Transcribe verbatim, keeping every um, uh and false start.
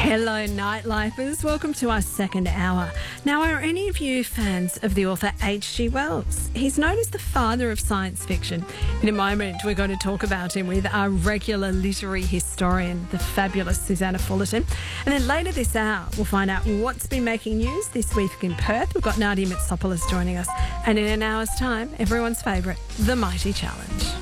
Hello, Nightlifers. Welcome to our second hour. Now, are any of you fans of the author H G Wells? He's known as the father of science fiction. In a moment, we're going to talk about him with our regular literary historian, the fabulous Susanna Fullerton. And then later this hour, we'll find out what's been making news this week in Perth. We've got Nadia Mitsopoulos joining us. And in an hour's time, everyone's favourite, The Mighty Challenge.